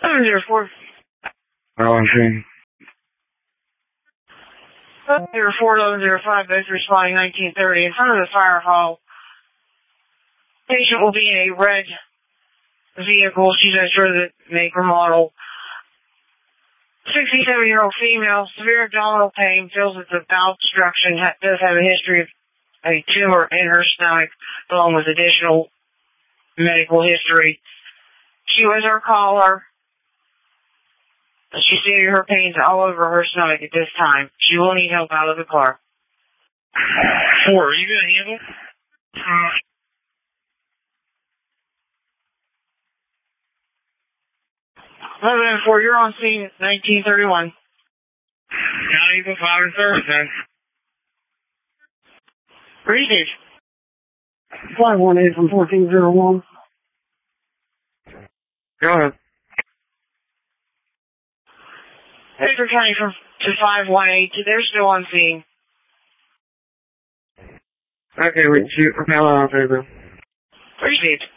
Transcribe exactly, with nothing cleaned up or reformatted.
seven zero four. Oh, I see. seven zero four eleven zero five, both responding nineteen thirty in front of the fire hall. Patient will be in a red vehicle. She's not sure the make or model. sixty-seven-year-old female, severe abdominal pain, feels that the bowel obstruction ha- does have a history of a tumor in her stomach, along with additional medical history. She was our caller. She stated her pains all over her stomach at this time. She will need help out of the car. Four, are you going to handle? Uh, eleven and four, you're on scene nineteen thirty-one. County Eagle five and service then. Research. five one eight from fourteen oh one. Go ahead. Edgar County from to five one eight. They're still on scene. Okay, we shoot. Okay, on paper. Received.